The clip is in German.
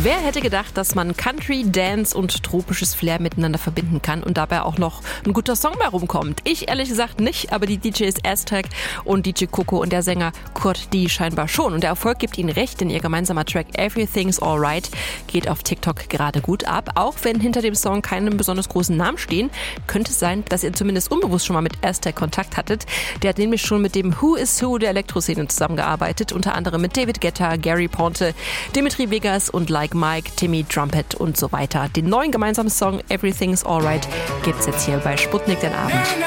Wer hätte gedacht, dass man Country, Dance und tropisches Flair miteinander verbinden kann und dabei auch noch ein guter Song bei rumkommt? Ich ehrlich gesagt nicht, aber die DJs Aztec und DJ Coco und der Sänger Kurt D scheinbar schon. Und der Erfolg gibt ihnen recht, denn ihr gemeinsamer Track Everything's Alright geht auf TikTok gerade gut ab. Auch wenn hinter dem Song keine besonders großen Namen stehen, könnte es sein, dass ihr zumindest unbewusst schon mal mit Aztec Kontakt hattet. Der hat nämlich schon mit dem Who is Who der Elektroszene zusammengearbeitet, unter anderem mit David Guetta, Gary Ponte, Dimitri Vegas und Like Mike, Timmy Trumpet und so weiter. Den neuen gemeinsamen Song Everything's Alright gibt's jetzt hier bei Sputnik den Abend.